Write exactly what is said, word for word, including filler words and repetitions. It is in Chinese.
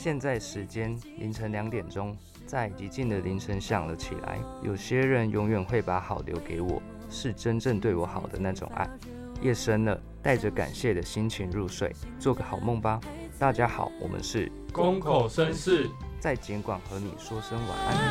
现在时间凌晨两点钟，在寂静的凌晨响了起来。有些人永远会把好留给我，是真正对我好的那种爱。夜深了，带着感谢的心情入睡，做个好梦吧。大家好，我们是公口绅士， 在简管和你说声晚安。